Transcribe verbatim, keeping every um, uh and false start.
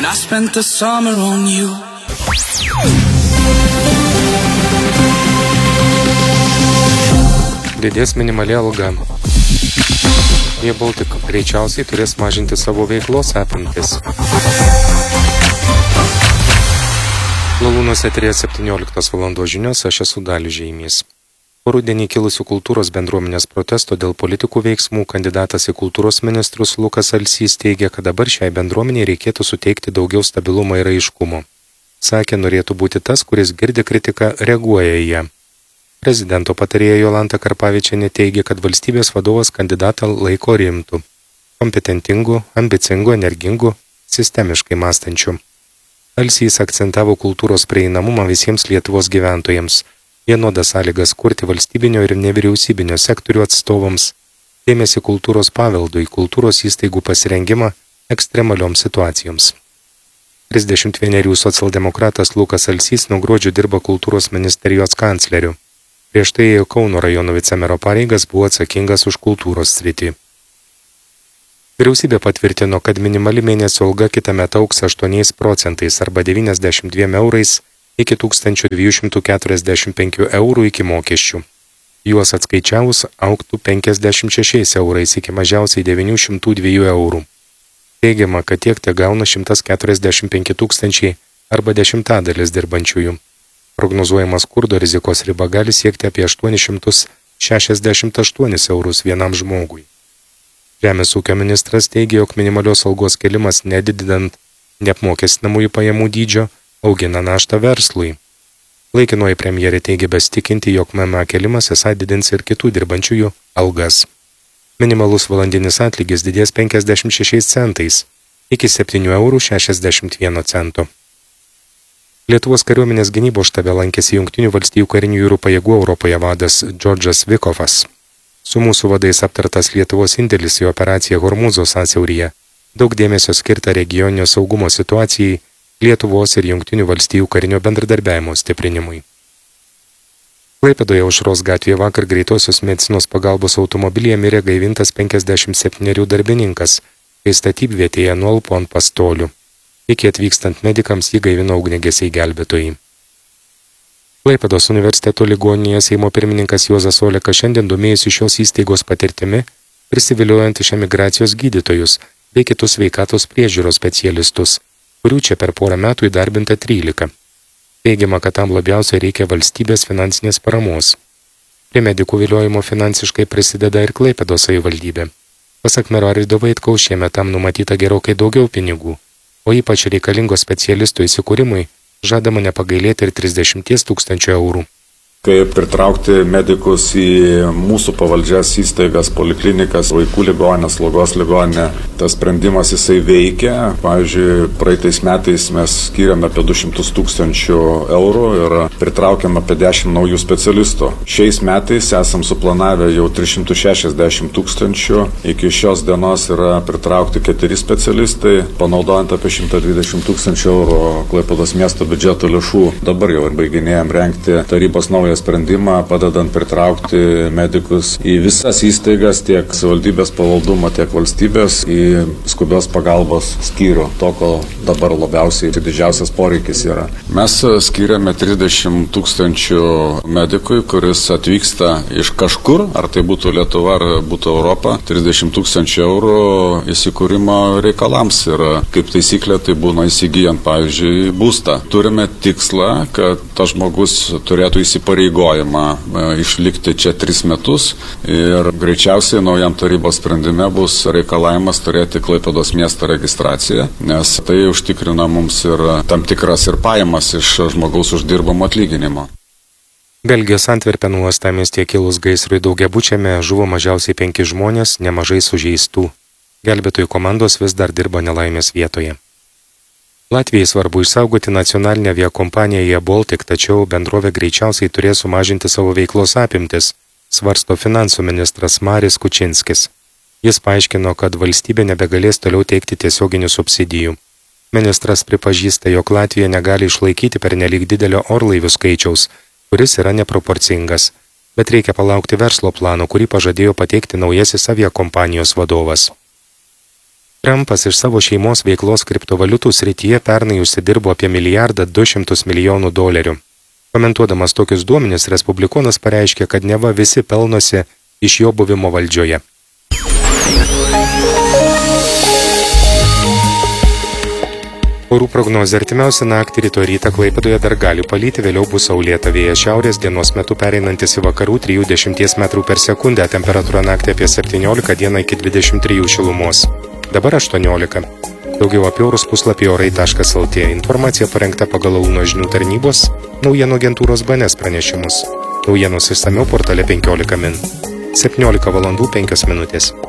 I spent the summer on you. Didės minimali alga. Via Baltic greičiausiai turės mažinti savo veiklos apimtis. Lalūnos eteryje septynioliktos valandos žinios, aš esu Dalius Žeimys. Po rudenį kilusių kultūros bendruomenės protesto dėl politikų veiksmų kandidatas į kultūros ministrus Lukas Alsys teigia, kad dabar šiai bendruomeniai reikėtų suteikti daugiau stabilumo ir aiškumo. Sakė, norėtų būti tas, kuris girdi kritiką, reaguoja į ją. Prezidento patarėja Jolanta Karpavičienė teigia, kad valstybės vadovas kandidatą laiko rimtų, kompetentingų, ambicingų, energingų, sistemiškai mąstančių. Alsys akcentavo kultūros prieinamumą visiems Lietuvos gyventojams, vienodas sąlygas kurti valstybinio ir nevyriausybinio sektorių atstovams, dėmesį kultūros paveldui, kultūros įstaigų pasirengimą ekstremalioms situacijoms. trisdešimt vienerių socialdemokratas Lukas Alsys nuo gruodžio dirba kultūros ministerijos kancleriu. Prieš tai ėjo Kauno rajono vicemero pareigas, buvo atsakingas už kultūros sritį. Vyriausybė patvirtino, kad minimali mėnesio alga kitąmet augs aštuoniais procentais arba devyniasdešimt dviem eurais iki tūkstančio dviejų šimtų keturiasdešimt penkių eurų iki mokesčių. Juos atskaičiavus augtų penkiasdešimt šešiais eurais iki mažiausiai devynių šimtų dviejų eurų. Teigiama, kad tiek te gauna šimtas keturiasdešimt penki tūkstančiai arba dešimtadalis dirbančiųjų. Prognozuojama skurdo rizikos riba gali siekti apie aštuonis šimtus šešiasdešimt aštuonis eurus vienam žmogui. Žemės ūkio ministras teigia, jog minimalios algos kelimas nedidinant neapmokestinamųjų pajamų dydžio augina naštą verslui. Laikinoji premjerė teigia besitikinti, jog M M A kelimas esą didins ir kitų dirbančiųjų algas. Minimalus valandinis atlygis didės penkiasdešimt šešiais centais iki septynių eurų šešiasdešimt vieno cento. Lietuvos kariuomenės gynybos štabe lankėsi Jungtinių valstijų karinių jūrų pajėgų Europoje vadas Džordžas Vikovas. Su mūsų vadais aptartas Lietuvos indėlis į operaciją Hormūzo sąsiauryje, daug dėmesio skirta regioninio saugumo situacijai, Lietuvos ir Jungtinių valstijų karinio bendradarbiavimo stiprinimui. Klaipėdoje Aušros gatvėje vakar greitosios medicinos pagalbos automobilyje mirė gaivintas penkiasdešimt septynerių darbininkas, kai statybvietėje nualpo ant pastolių. Iki atvykstant medikams jį gaivino ugniagesiai gelbėtojai. Klaipėdos universiteto ligoninėje Seimo pirmininkas Juozas Olekas šiandien domėjosi šios įstaigos patirtimi, prisiviliojant iš emigracijos gydytojus bei kitus sveikatos priežiūros specialistus, kurių čia per porą metų įdarbinta trylika. Teigiama, kad tam labiausiai reikia valstybės finansinės paramos. Prie medikų viliojimo finansiškai prisideda ir Klaipėdos savivaldybė. Pasak mero Arvydo Vaitkaus, šiemet tam numatyta gerokai daugiau pinigų, o ypač reikalingos specialistų įsikūrimui žadama nepagailėti ir trisdešimties tūkstančių eurų. Kaip pritraukti medikus į mūsų pavaldžias įstaigas, poliklinikas, vaikų ligoninę, slaugos ligoninę. Tas sprendimas jisai veikia. Pavyzdžiui, praeitais metais mes skiriame apie du šimtus tūkstančių eurų ir pritraukiam apie dešimt naujų specialistų. Šiais metais esam suplanavę jau tris šimtus šešiasdešimt tūkstančių. Iki šios dienos yra pritraukti keturi specialistai, panaudojant apie šimtą dvidešimt tūkstančių eurų Klaipėdos miesto biudžeto lėšų. Dabar jau baiginėjom rengti tarybos naują sprendimą, padedant pritraukti medikus į visas įstaigas, tiek savivaldybės pavaldumą, tiek valstybės, į skubios pagalbos skyrių, to, ko dabar labiausiai didžiausias poreikis yra. Mes skiriame trisdešimt tūkstančių medikui, kuris atvyksta iš kažkur, ar tai būtų Lietuva, ar būtų Europa, trisdešimt tūkstančių eurų įsikūrimo reikalams ir kaip taisyklė tai būna įsigijant, pavyzdžiui, būstą. Turime tikslą, kad tas žmogus turėtų įsipareigoti įpareigojimą išlikti čia tris metus ir greičiausiai naujam tarybos sprendime bus reikalavimas turėti Klaipėdos miesto registraciją, nes tai užtikrina mums ir tam tikras ir pajamas iš žmogaus uždirbamo atlyginimo. Belgijos Antverpeno uostamiestyje kilus gaisrui daugiabučiame žuvo mažiausiai penki žmonės, nemažai sužeistų. Gelbėtojų komandos vis dar dirba nelaimės vietoje. Latvijai svarbu išsaugoti nacionalinę aviakompaniją Via Baltic, tačiau bendrovė greičiausiai turės sumažinti savo veiklos apimtis, svarsto finansų ministras Maris Kučinskis. Jis paaiškino, kad valstybė nebegalės toliau teikti tiesioginių subsidijų. Ministras pripažįsta, jog Latvija negali išlaikyti pernelyg didelio orlaivių skaičiaus, kuris yra neproporcingas, bet reikia palaukti verslo plano, kurį pažadėjo pateikti naujasis aviakompanijos vadovas. Trumpas iš savo šeimos veiklos kriptovaliutų srityje pernai užsidirbo apie milijardą du šimtus milijonų dolerių. Komentuodamas tokius duomenis, respublikonas pareiškė, kad neva visi pelnosi iš jo buvimo valdžioje. Orų prognozė: artimiausią naktį rytoj rytą Klaipėdoje dar gali palyti, vėliau bus saulėta, vėjas šiaurės, dienos metu pereinantis į vakarų trijų dešimties metrų per sekundę, temperatūra naktį apie septyniolika, dieną iki dvidešimt trijų šilumos. Dabar aštuoniolika. Daugiau apie orus puslapį orai taškas lt. Informacija parengta pagal Launo žinių tarnybos naujienų agentūros B N S pranešimus. Naujienos išsamiau portale penkiolika min. septyniolika valandų penkios minutės.